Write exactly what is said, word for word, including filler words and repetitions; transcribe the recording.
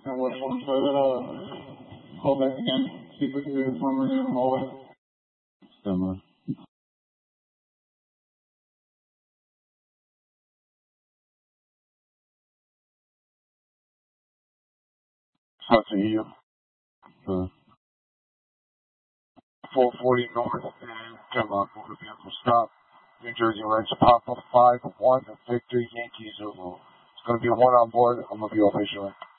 And we'll, we'll try to uh, call back again, see if we can do this one more from all the Similar. South to E U. Uh, four forty north and Hemlock will be able to stop. New Jersey Reds Papa five one Victory Yankee Zulu. It's going to be one on board. I'm going to be official.